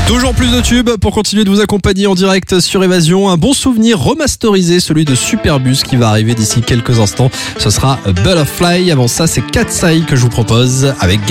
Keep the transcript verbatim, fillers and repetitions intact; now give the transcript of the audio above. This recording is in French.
Toujours plus de tubes pour continuer de vous accompagner en direct sur Évasion. Un bon souvenir remasterisé, celui de Superbus qui va arriver d'ici quelques instants. Ce sera Butterfly. Avant ça, c'est Katsai que je vous propose avec